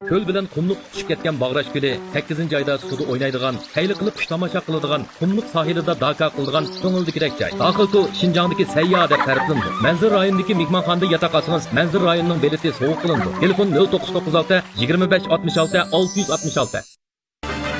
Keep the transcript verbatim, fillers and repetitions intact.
ko'l bilan qumliq tushib ketgan Bag'rash ko'li, sakkizinchi oyda suvda o'ynaydigan, qayli qilib xush tomosha qiladigan, qumliq sohilida daka qiladigan ko'ngildagidek joy. Daxilku Şinjandagi sayyo deb ta'riflandi. Manzur rayonidagi mehmonxonada yotoq olsangiz, Manzur rayonining beleti sovuq qilindi. Telefon nol to'qqiz to'qqiz olti yigirma besh oltmish olti olti yuz oltmish olti.